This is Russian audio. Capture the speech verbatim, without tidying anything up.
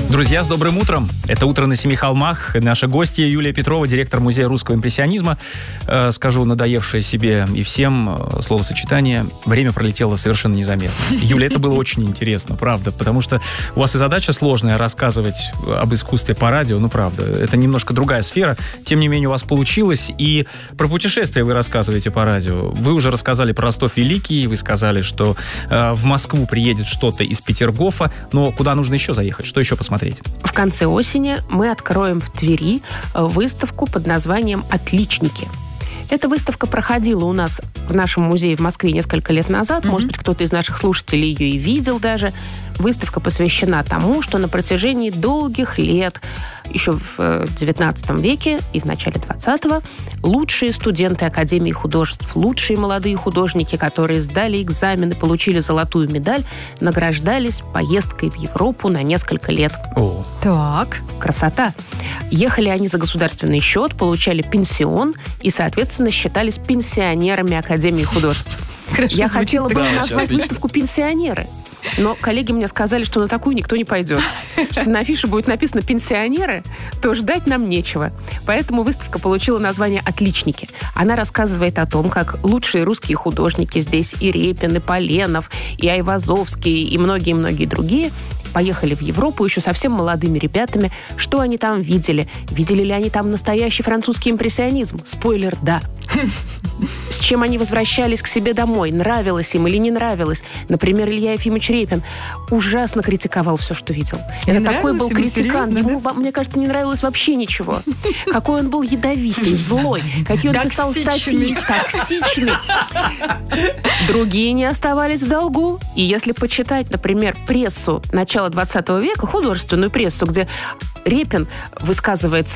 Друзья, с добрым утром. Это «Утро на Семи холмах». Наша гостья Юлия Петрова, директор Музея русского импрессионизма. Э, скажу, надоевшее себе и всем э, словосочетание. Время пролетело совершенно незаметно. Юля, это было очень интересно, правда, потому что у вас и задача сложная рассказывать об искусстве по радио, ну, правда. Это немножко другая сфера. Тем не менее, у вас получилось. И про путешествия вы рассказываете по радио. Вы уже рассказали про Ростов Великий, вы сказали, что э, в Москву приедет что-то из Петергофа, но куда нужно еще заехать? Что еще посмотреть? В конце осени мы откроем в Твери выставку под названием «Отличники». Эта выставка проходила у нас в нашем музее в Москве несколько лет назад. Mm-hmm. Может быть, кто-то из наших слушателей ее и видел даже. Выставка посвящена тому, что на протяжении долгих лет, еще в девятнадцатом веке и в начале двадцатого, лучшие студенты Академии художеств, лучшие молодые художники, которые сдали экзамены, получили золотую медаль, награждались поездкой в Европу на несколько лет. О, так. Красота. Ехали они за государственный счет, получали пенсион и, соответственно, считались пенсионерами Академии художеств. Хорошо Я звучит. хотела бы Да, назвать отлично. выставку «Пенсионеры». Но коллеги мне сказали, что на такую никто не пойдет. Если на афише будет написано «пенсионеры», то ждать нам нечего. Поэтому выставка получила название «Отличники». Она рассказывает о том, как лучшие русские художники здесь, и Репин, и Поленов, и Айвазовский, и многие-многие другие, поехали в Европу еще совсем молодыми ребятами. Что они там видели? Видели ли они там настоящий французский импрессионизм? Спойлер, да. С чем они возвращались к себе домой? Нравилось им или не нравилось? Например, Илья Ефимович Репин ужасно критиковал все, что видел. Не Это такой был нравилось ему? критикан. Серьезно, Ему, мне кажется, не нравилось вообще ничего. Какой он был ядовитый, злой. Какие он писал статьи. Токсичный. Другие не оставались в долгу. И если почитать, например, прессу начала двадцатого века, художественную прессу, где Репин высказывается